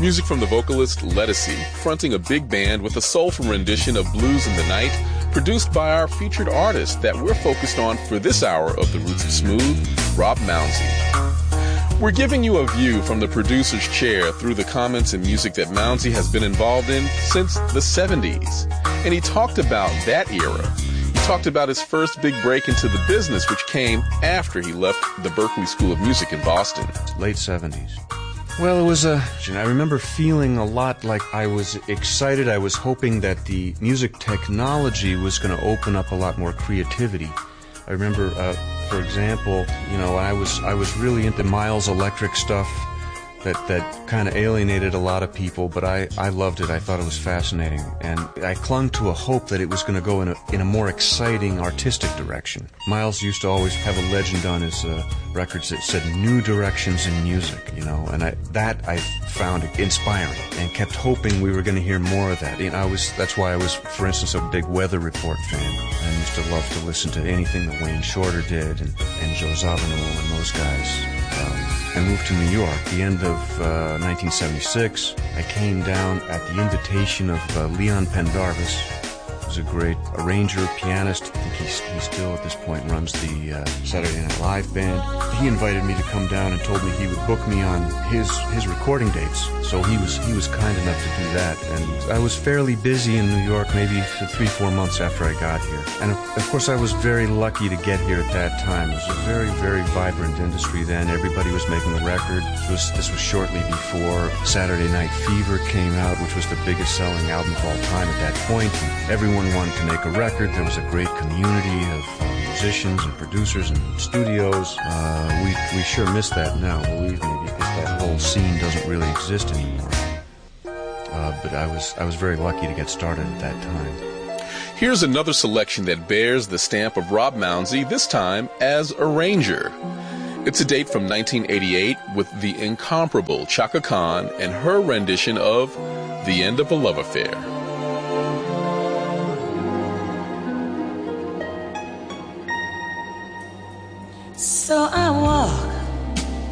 Music from the vocalist Lettucey, fronting a big band with a soulful rendition of Blues in the Night, produced by our featured artist that we're focused on for this hour of The Roots of Smooth, Rob Mounsey. We're giving you a view from the producer's chair through the comments and music that Mounsey has been involved in since the 70s. And he talked about that era. He talked about his first big break into the business, which came after he left the Berklee School of Music in Boston. Late 70s. Well, it was I remember feeling a lot like I was excited. I was hoping that the music technology was going to open up a lot more creativity. I remember, for example, I was really into Miles Electric stuff that kind of alienated a lot of people, but I loved it. I thought it was fascinating, and I clung to a hope that it was going to go in a more exciting artistic direction. Miles used to always have a legend on his records that said "new directions in music," and I found inspiring and kept hoping we were going to hear more of that. That's why I was, for instance, a big Weather Report fan. I used to love to listen to anything that Wayne Shorter did and Joe Zawinul and those guys. I moved to New York the end of 1976. I came down at the invitation of Leon Pendarvis, who's a great arranger, pianist. I think he still at this point runs the Saturday Night Live band. He invited me to come down and told me he would book me on his recording dates. So he was kind enough to do that. And I was fairly busy in New York, maybe for 3-4 months after I got here. And of course I was very lucky to get here at that time. It was a very, very vibrant industry then. Everybody was making a record. This was shortly before Saturday Night Fever came out, which was the biggest selling album of all time at that point. And everyone wanted to make a record. There was a great community of musicians and producers and studios. We sure miss that now, believe me, because that whole scene doesn't really exist anymore. But I was very lucky to get started at that time. Here's another selection that bears the stamp of Rob Mounsey, this time as arranger. It's a date from 1988 with the incomparable Chaka Khan and her rendition of The End of a Love Affair. So I walk